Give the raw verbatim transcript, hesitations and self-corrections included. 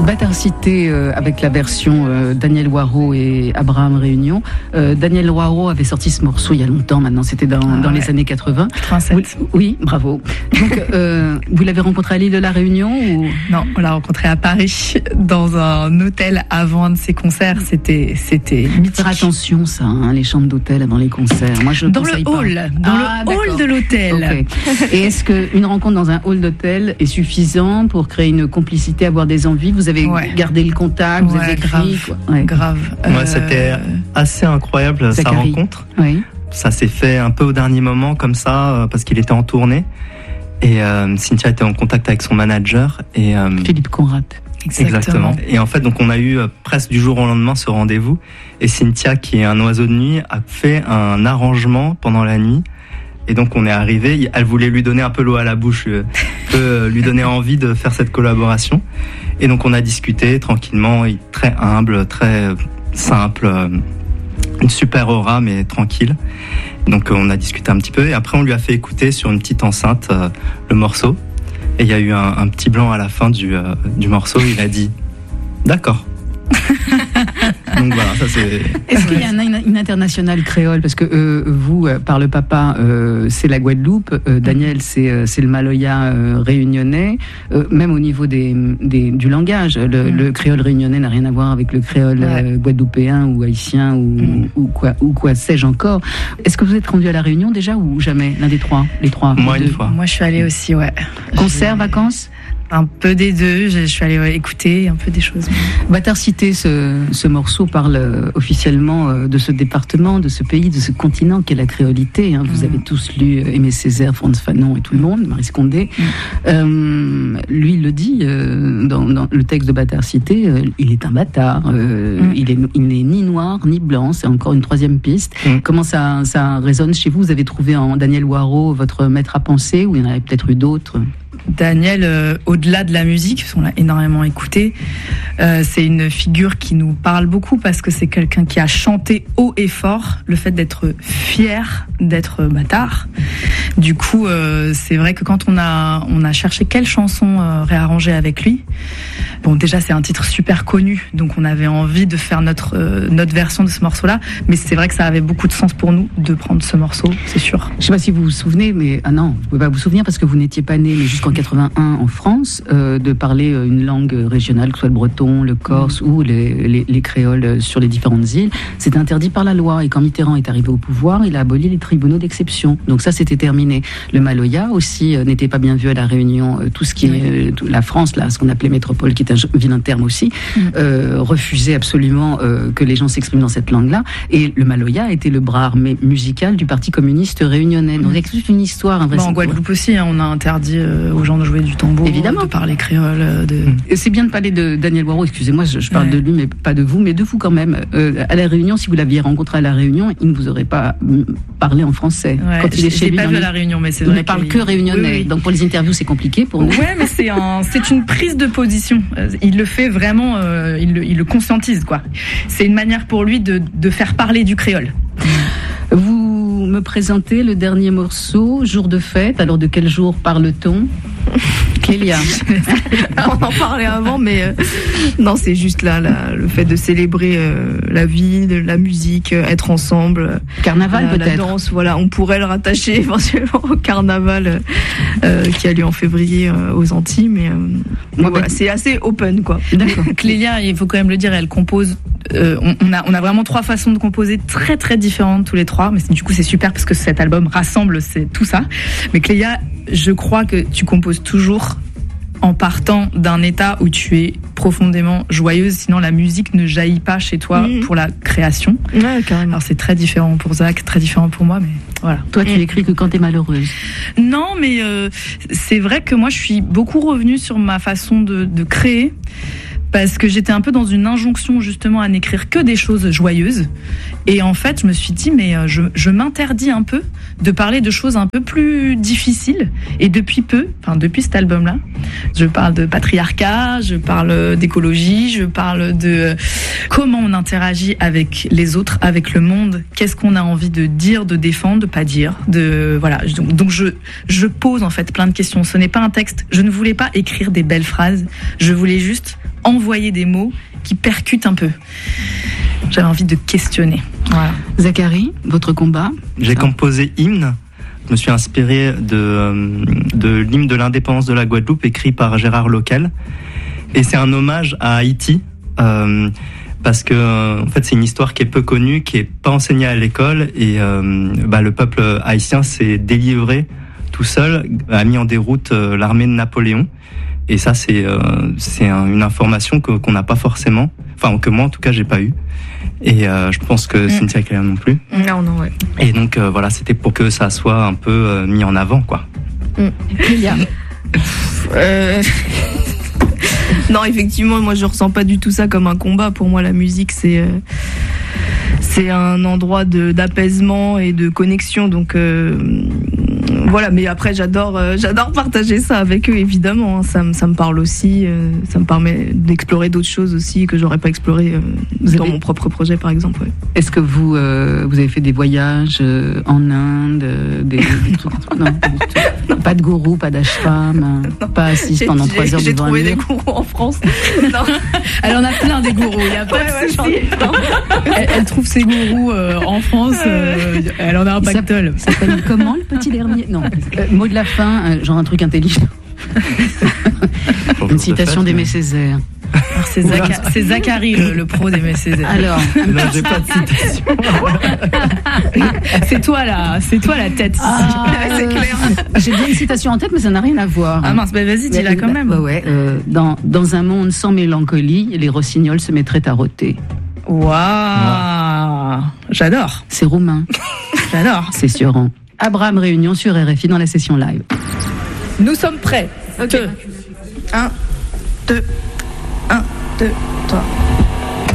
Bâtard Cité euh, avec la version euh, Daniel Waro et Abraham Réunion. Euh, Daniel Waro avait sorti ce morceau il y a longtemps maintenant, c'était dans, ah, dans ouais. les années quatre-vingts. quatre-vingt-sept. Oui, oui, bravo. Donc, euh, vous l'avez rencontré à l'île de la Réunion ou... Non, on l'a rencontré à Paris, dans un hôtel avant un de ses concerts. C'était, c'était mythique. Faire attention, ça, hein, les chambres d'hôtel avant les concerts. Moi, je dans le hall, pas. dans ah, le hall de l'hôtel. Okay. Et est-ce qu'une rencontre dans un hall d'hôtel est suffisant pour créer une complicité, avoir des envies? Vous avez ouais. gardé le contact, vous ouais, avez écrit grave, quoi. Ouais. grave. Ouais, euh... C'était assez incroyable sa rencontre. Oui. Ça s'est fait un peu au dernier moment comme ça, parce qu'il était en tournée. Et euh, Cynthia était en contact avec son manager. Et, euh, Philippe Conrad. Exactement. Exactement. Et en fait, donc on a eu euh, presque du jour au lendemain ce rendez-vous. Et Cynthia, qui est un oiseau de nuit, a fait un arrangement pendant la nuit. Et donc on est arrivé, elle voulait lui donner un peu l'eau à la bouche, euh, peu, lui donner envie de faire cette collaboration. Et donc on a discuté tranquillement, très humble, très simple, euh, une super aura mais tranquille. Donc on a discuté un petit peu et après on lui a fait écouter sur une petite enceinte euh, le morceau. Et il y a eu un, un petit blanc à la fin du, euh, du morceau, il a dit « D'accord ». Donc voilà, ça c'est. Est-ce qu'il y a une, une internationale créole? Parce que euh, vous, euh, par le papa, euh, c'est la Guadeloupe. Euh, Daniel, c'est, euh, c'est le Maloya euh, réunionnais. Euh, même au niveau des, des, du langage, le, mm. le créole réunionnais n'a rien à voir avec le créole ouais. euh, guadeloupéen ou haïtien ou, mm. ou quoi, ou quoi sais-je encore. Est-ce que vous êtes rendu à la Réunion déjà ou jamais? L'un des trois, les trois. Moi une fois. Moi, je suis allée aussi, ouais. Concert, vacances? Un peu des deux, je suis allée ouais, écouter un peu des choses. Bâtard Cité, ce, ce morceau parle euh, officiellement euh, de ce département, de ce pays, de ce continent qu'est la créolité. Hein. Vous mmh. avez tous lu euh, Aimé Césaire, Frantz Fanon et tout le monde, Maryse Condé. Mmh. Euh, lui, il le dit euh, dans, dans le texte de Bâtard Cité, euh, il est un bâtard. Euh, mmh. Il est, il n'est ni noir ni blanc. C'est encore une troisième piste. Mmh. Comment ça, ça résonne chez vous? Vous avez trouvé en Daniel Waro votre maître à penser ou il y en avait peut-être eu d'autres? Daniel, euh, au-delà de la musique, parce qu'on l'a énormément écouté, euh, c'est une figure qui nous parle beaucoup parce que c'est quelqu'un qui a chanté haut et fort le fait d'être fier d'être bâtard. Du coup, euh, c'est vrai que quand on a on a cherché quelle chanson euh, réarranger avec lui, bon déjà c'est un titre super connu, donc on avait envie de faire notre euh, notre version de ce morceau-là, mais c'est vrai que ça avait beaucoup de sens pour nous de prendre ce morceau, c'est sûr. Je sais pas si vous vous souvenez, mais ah non, vous pouvez pas vous souvenir parce que vous n'étiez pas né, mais jusqu'en quatre-vingt-un en France, euh, de parler une langue régionale, que ce soit le breton, le corse mmh. ou les, les, les créoles sur les différentes îles, c'était interdit par la loi. Et quand Mitterrand est arrivé au pouvoir, il a aboli les tribunaux d'exception. Donc ça, c'était terminé. Le Maloya aussi euh, n'était pas bien vu à la Réunion. Euh, tout ce qui est oui. euh, tout, la France, là, ce qu'on appelait métropole, qui est un vilain terme aussi, mmh. euh, refusait absolument euh, que les gens s'expriment dans cette langue-là. Et le Maloya était le bras armé musical du Parti communiste réunionnais. Donc, mmh. c'est une histoire. Bon, en Guadeloupe aussi, hein, on a interdit euh, aux gens de jouer du tambour, évidemment, de parler créole. De... Mmh. C'est bien de parler de Daniel Waro, excusez-moi, je, je parle ouais. de lui, mais pas de vous, mais de vous quand même. Euh, à la Réunion, si vous l'aviez rencontré à la Réunion, il ne vous aurait pas parlé en français. Ouais, quand il est chez lui, pas vu à la Réunion, mais c'est il vrai. Il ne parle que réunionnais, oui, oui. donc pour les interviews, c'est compliqué pour nous. Ouais, mais c'est un, c'est une prise de position. Il le fait vraiment, euh, il, le, il le conscientise, quoi. C'est une manière pour lui de, de faire parler du créole. Vous me présentez le dernier morceau, Jour de fête. Alors de quel jour parle-t-on? Clélia. On en parlait avant, mais euh, non, c'est juste là, là le fait de célébrer euh, la vie, de la musique, euh, être ensemble. Carnaval la, peut-être. La danse, voilà, on pourrait le rattacher éventuellement au carnaval euh, qui a lieu en février euh, aux Antilles, mais, euh, mais voilà, c'est assez open, quoi. D'accord. Clélia, il faut quand même le dire, elle compose. Euh, on, on a on a vraiment trois façons de composer très très différentes tous les trois, mais du coup c'est super parce que cet album rassemble c'est tout ça. Mais Clélia, je crois que tu composes toujours en partant d'un état où tu es profondément joyeuse, sinon la musique ne jaillit pas chez toi mmh. pour la création. Ouais, carrément. Alors c'est très différent pour Zach, très différent pour moi, mais voilà. Toi, tu écris que quand t'es malheureuse. Non, mais euh, c'est vrai que moi je suis beaucoup revenue sur ma façon de, de créer. Parce que j'étais un peu dans une injonction justement à n'écrire que des choses joyeuses. Et en fait, je me suis dit, mais je, je m'interdis un peu de parler de choses un peu plus difficiles. Et depuis peu, enfin depuis cet album-là, je parle de patriarcat, je parle d'écologie, je parle de comment on interagit avec les autres, avec le monde, qu'est-ce qu'on a envie de dire, de défendre, de pas dire. De, voilà. Donc, donc je, je pose en fait plein de questions. Ce n'est pas un texte. Je ne voulais pas écrire des belles phrases. Je voulais juste envoyer des mots qui percutent un peu. J'avais envie de questionner. Voilà. Zachary, votre combat? J'ai composé Hymne. Je me suis inspiré de, de l'hymne de l'indépendance de la Guadeloupe, écrit par Gérard Local. Et c'est un hommage à Haïti, euh, parce que en fait c'est une histoire qui est peu connue, qui est pas enseignée à l'école, et euh, bah, le peuple haïtien s'est délivré tout seul, a mis en déroute euh, l'armée de Napoléon. Et ça c'est euh, c'est un, une information que, qu'on n'a pas forcément, enfin que moi en tout cas j'ai pas eu. Et euh, je pense que mmh. Cynthia et Cléa non plus. Non, non, ouais. Et donc euh, voilà, c'était pour que ça soit un peu euh, mis en avant, quoi. Mmh. Cléa. euh... Non, effectivement, moi je ressens pas du tout ça comme un combat. Pour moi, la musique c'est euh, c'est un endroit de d'apaisement et de connexion. Donc euh, voilà. Mais après, j'adore euh, j'adore partager ça avec eux, évidemment. Hein. Ça me ça me parle aussi. Euh, ça me permet d'explorer d'autres choses aussi que j'aurais pas exploré euh, dans avez... mon propre projet, par exemple. Ouais. Est-ce que vous euh, vous avez fait des voyages euh, en Inde, euh, des, des trucs non, non, pas de gourou, pas d'ashram, euh, pas assise pendant trois heures devant un mur. J'ai trouvé des gourous en France. Non. Elle en a plein des gourous. Il y a pas ouais, de ouais, elle, elle trouve ses gourous euh, en France. Euh, elle en a un pactole. Il s'appelle comment le petit dernier? Non. Euh, mot de la fin, euh, genre un truc intelligent. Une citation d'Aimé Césaire. Alors c'est, Zacha- c'est Zachary le, le pro d'Aimé Césaire. Alors, non, j'ai pas de citation. c'est toi là, c'est toi la tête. Ah, c'est clair. J'ai bien une citation en tête, mais ça n'a rien à voir. Ah mince, bah vas-y, dis-la quand même. Ouais, ouais. Euh, dans dans un monde sans mélancolie, les rossignols se mettraient à rôter. Waouh, j'adore. C'est roumain. J'adore. C'est Sioran. Abraham Réunion sur R F I dans la session live. Nous sommes prêts. Ok. Un, deux, un, deux, trois.